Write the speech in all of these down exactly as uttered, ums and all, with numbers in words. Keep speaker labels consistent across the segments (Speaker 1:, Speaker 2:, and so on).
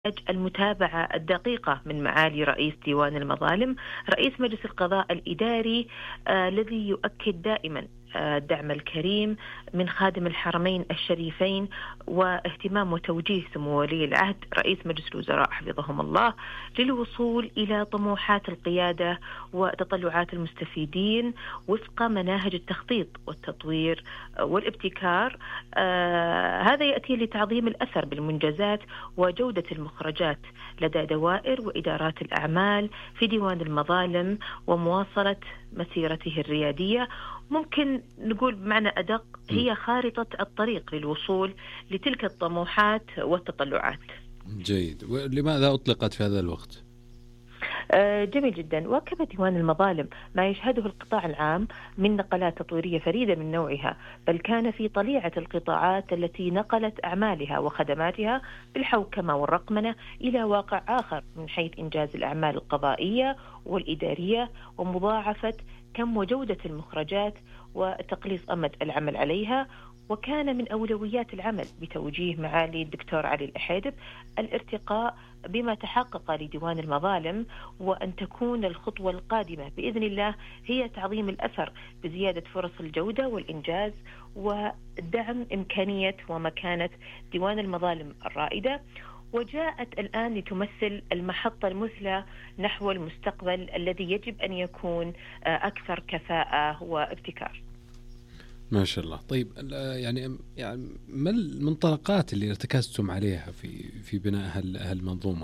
Speaker 1: المتابعة الدقيقة من معالي رئيس ديوان المظالم رئيس مجلس القضاء الإداري، آه الذي يؤكد دائما آه الدعم الكريم من خادم الحرمين الشريفين، واهتمام وتوجيه سمو ولي العهد رئيس مجلس الوزراء حفظهم الله للوصول إلى طموحات القيادة وتطلعات المستفيدين وفق مناهج التخطيط والتطوير والابتكار. آه هذا يأتي لتعظيم الأثر بالمنجزات وجودة المخرجات لدى دوائر وإدارات الأعمال في ديوان المظالم ومواصلة مسيرته الريادية. ممكن نقول بمعنى أدق هي خارطة الطريق للوصول لتلك الطموحات والتطلعات.
Speaker 2: جيد. ولماذا أطلقت في هذا الوقت؟
Speaker 1: جميل جدا. واكب ديوان المظالم ما يشهده القطاع العام من نقلات تطويرية فريدة من نوعها، بل كان في طليعة القطاعات التي نقلت أعمالها وخدماتها بالحوكمة والرقمنة إلى واقع آخر من حيث إنجاز الأعمال القضائية والإدارية ومضاعفة كم وجودة المخرجات وتقليص أمد العمل عليها. وكان من أولويات العمل بتوجيه معالي الدكتور علي الأحيدب الارتقاء بما تحقق لديوان المظالم، وأن تكون الخطوة القادمة بإذن الله هي تعظيم الأثر بزيادة فرص الجودة والإنجاز ودعم إمكانية ومكانة ديوان المظالم الرائدة. وجاءت الآن لتمثل المحطة المثلى نحو المستقبل الذي يجب أن يكون أكثر كفاءة وابتكار.
Speaker 2: ما شاء الله. طيب يعني يعني ما المنطلقات اللي ارتكزتم عليها في في بناء هالمنظومة؟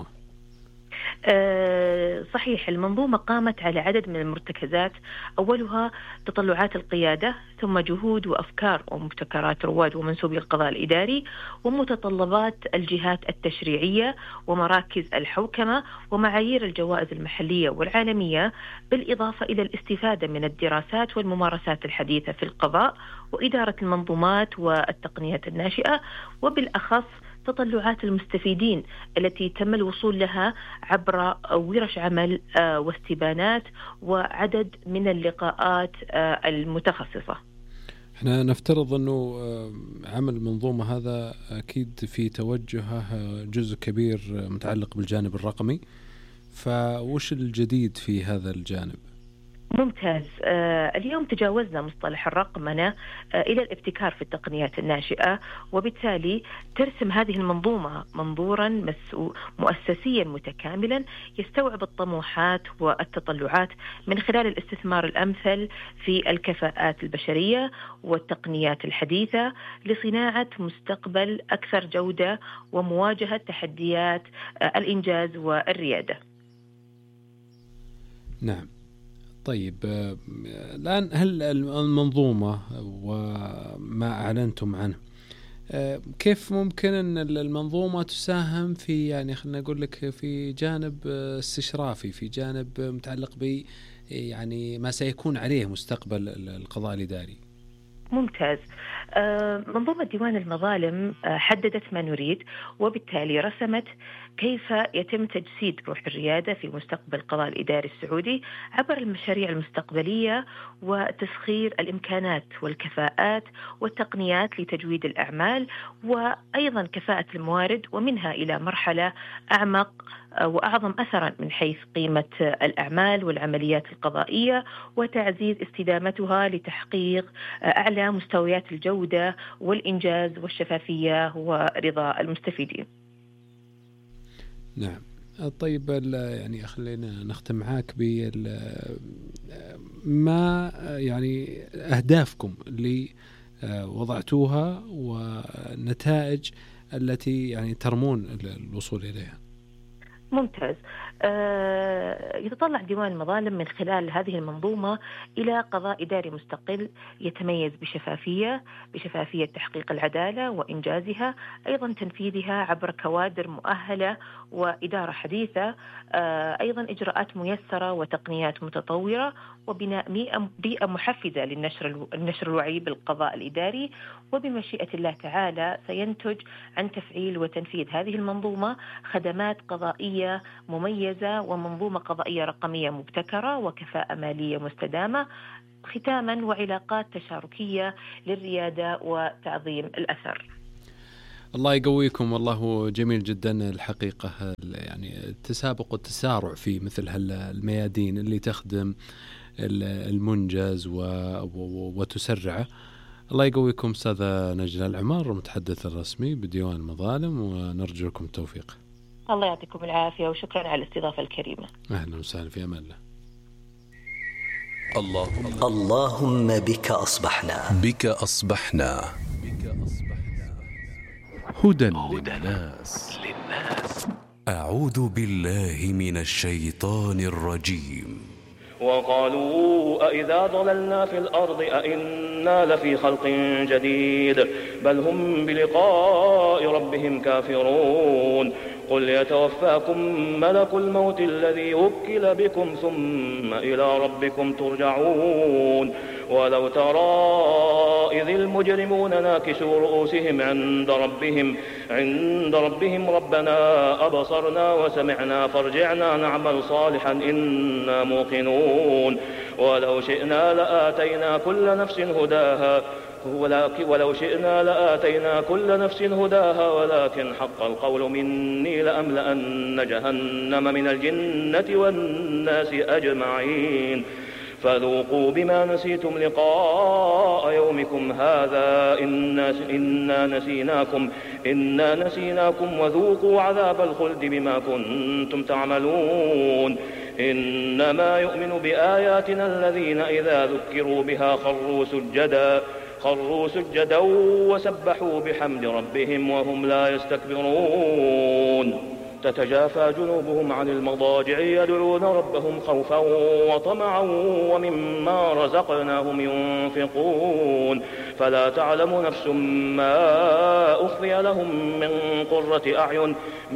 Speaker 1: أه صحيح، المنظومة قامت على عدد من المرتكزات، أولها تطلعات القيادة، ثم جهود وأفكار ومبتكرات رواد ومنسوبي القضاء الإداري، ومتطلبات الجهات التشريعية ومراكز الحوكمة ومعايير الجوائز المحلية والعالمية، بالإضافة إلى الاستفادة من الدراسات والممارسات الحديثة في القضاء وإدارة المنظومات والتقنيات الناشئة، وبالأخص تطلعات المستفيدين التي تم الوصول لها عبر ورش عمل واستبانات وعدد من اللقاءات المتخصصة.
Speaker 2: احنا نفترض أنه عمل المنظومة هذا أكيد في توجهه جزء كبير متعلق بالجانب الرقمي، فوش الجديد في هذا الجانب؟
Speaker 1: ممتاز. آه اليوم تجاوزنا مصطلح الرقمنة آه إلى الابتكار في التقنيات الناشئة، وبالتالي ترسم هذه المنظومة منظورا مؤسسيا متكاملا يستوعب الطموحات والتطلعات من خلال الاستثمار الأمثل في الكفاءات البشرية والتقنيات الحديثة لصناعة مستقبل أكثر جودة ومواجهة تحديات آه الإنجاز والريادة.
Speaker 2: نعم. طيب الآن هل المنظومة وما أعلنتم عنه كيف ممكن أن المنظومة تساهم في يعني خلنا نقول لك في جانب استشرافي، في جانب متعلق ب يعني ما سيكون عليه مستقبل القضاء الإداري؟
Speaker 1: ممتاز. منظومة ديوان المظالم حددت ما نريد، وبالتالي رسمت كيف يتم تجسيد روح الريادة في مستقبل القضاء الإداري السعودي عبر المشاريع المستقبلية وتسخير الإمكانات والكفاءات والتقنيات لتجويد الأعمال، وأيضا كفاءة الموارد، ومنها إلى مرحلة أعمق وأعظم أثرا من حيث قيمة الأعمال والعمليات القضائية وتعزيز استدامتها لتحقيق أعلى مستويات الجودة والإنجاز والشفافية ورضا المستفيدين.
Speaker 2: نعم. طيب يعني خلينا نختم معاك ب ما يعني أهدافكم اللي وضعتوها ونتائج التي يعني ترمون الوصول إليها.
Speaker 1: ممتاز. أه يتطلع ديوان المظالم من خلال هذه المنظومة إلى قضاء إداري مستقل يتميز بشفافية بشفافية تحقيق العدالة وإنجازها، أيضا تنفيذها عبر كوادر مؤهلة وإدارة حديثة، أه أيضا إجراءات ميسرة وتقنيات متطورة، وبناء بيئة محفزة للنشر النشر الوعي بالقضاء الإداري. وبمشيئة الله تعالى سينتج عن تفعيل وتنفيذ هذه المنظومة خدمات قضائية مميزة ومنظومة قضائية رقمية مبتكرة وكفاءة مالية مستدامة، ختاما وعلاقات تشاركية للريادة وتعظيم الأثر.
Speaker 2: الله يقويكم والله. جميل جدا الحقيقة، يعني التسابق والتسارع في مثل هالميادين اللي تخدم المنجز وتسرعه. الله يقويكم أستاذة نجلاء العمار، المتحدث الرسمي بديوان المظالم، ونرجو لكم التوفيق.
Speaker 1: الله يعطيكم العافية وشكرا على الاستضافة الكريمة.
Speaker 2: أهلا وسهلا، في أمان الله.
Speaker 3: اللهم اللهم بك أصبحنا بك أصبحنا هدى للناس. أعوذ بالله من الشيطان الرجيم.
Speaker 4: وقالوا أئذا ضللنا في الأرض أئنا لفي خلق جديد بل هم بلقاء ربهم كافرون. قل يتوفاكم ملك الموت الذي وكل بكم ثم إلى ربكم ترجعون. ولو ترى إذ المجرمون ناكسوا رؤوسهم عند ربهم عند ربهم ربنا أبصرنا وسمعنا فارجعنا نعمل صالحا إنا موقنون. ولو شئنا لآتينا كل نفس هداها ولو شئنا لآتينا كل نفس هداها ولكن حق القول مني لأملأن جهنم من الجنة والناس أجمعين. فذوقوا بما نسيتم لقاء يومكم هذا إنا, إنا, نسيناكم إنا نسيناكم وذوقوا عذاب الخلد بما كنتم تعملون. إنما يؤمن بآياتنا الذين إذا ذكروا بها خروا سجدا خروا سجدا وسبحوا بحمد ربهم وهم لا يستكبرون. تتجافى جنوبهم عن المضاجع يدعون ربهم خوفا وطمعا ومما رزقناهم ينفقون. فلا تعلم نفس ما أخفي لهم من قرة أعين